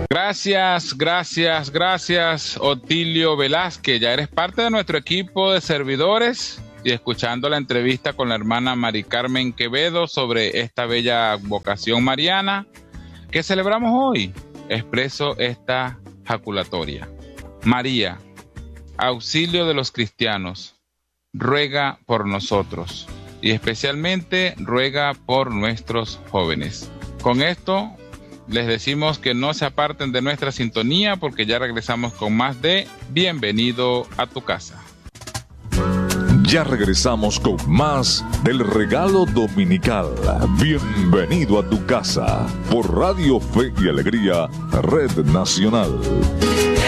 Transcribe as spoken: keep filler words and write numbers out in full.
Gracias, gracias, gracias, Otilio Velázquez. Ya eres parte de nuestro equipo de servidores y escuchando la entrevista con la hermana Mari Carmen Quevedo sobre esta bella vocación mariana que celebramos hoy, expreso esta jaculatoria. María, auxilio de los cristianos, ruega por nosotros y especialmente ruega por nuestros jóvenes. Con esto les decimos que no se aparten de nuestra sintonía porque ya regresamos con más de Bienvenido a tu casa. Ya regresamos con más del regalo dominical. Bienvenido a tu casa por Radio Fe y Alegría, Red Nacional.